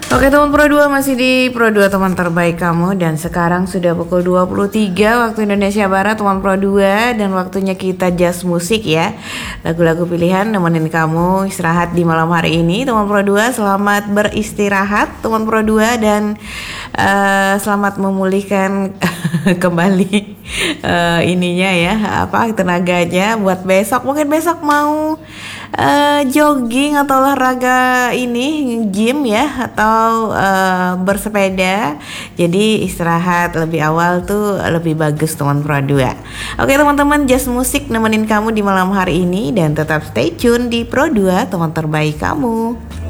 Oke teman Pro 2, masih di Pro 2 teman terbaik kamu. Dan sekarang sudah pukul 23 waktu Indonesia Barat teman Pro 2. Dan waktunya kita jazz musik ya. Lagu-lagu pilihan nemenin kamu istirahat di malam hari ini teman Pro 2. Selamat beristirahat teman Pro 2. Dan selamat memulihkan kembali ininya ya, tenaganya buat besok. Mungkin besok mau jogging atau olahraga ini, gym ya, atau bersepeda. Jadi istirahat lebih awal tuh lebih bagus teman Pro 2. Oke teman-teman, jazz musik nemenin kamu di malam hari ini. Dan tetap stay tune di Pro 2 teman terbaik kamu.